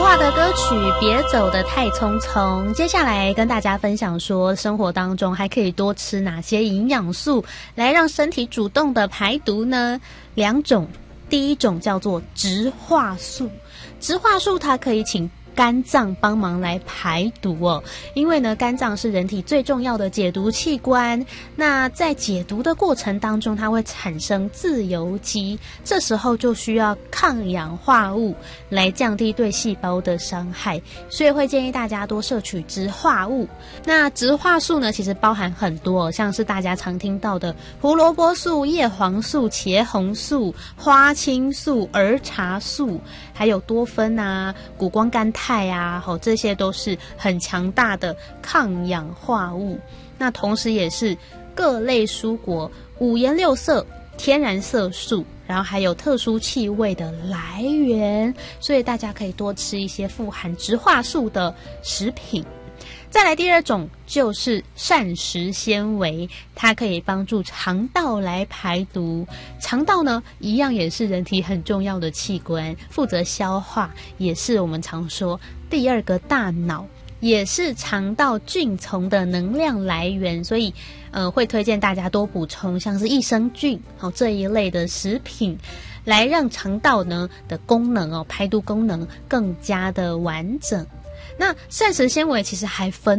话的歌曲《别走得太匆匆》，接下来跟大家分享说，生活当中还可以多吃哪些营养素来让身体主动的排毒呢？2种，第一种叫做植化素，植化素它可以请肝脏帮忙来排毒哦，因为呢，肝脏是人体最重要的解毒器官。那在解毒的过程当中，它会产生自由基，这时候就需要抗氧化物来降低对细胞的伤害，所以会建议大家多摄取植化物。那植化素呢，其实包含很多，像是大家常听到的胡萝卜素、叶黄素、茄红素、花青素、儿茶素，还有多酚啊、谷胱甘肽啊，这些都是很强大的抗氧化物。那同时也是各类蔬果五颜六色、天然色素，然后还有特殊气味的来源，所以大家可以多吃一些富含植化素的食品。再来第2种就是膳食纤维，它可以帮助肠道来排毒。肠道呢，一样也是人体很重要的器官，负责消化，也是我们常说第2个大脑，也是肠道菌丛的能量来源，所以会推荐大家多补充像是益生菌这一类的食品，来让肠道呢的功能排毒功能更加的完整。那膳食纤维其实还分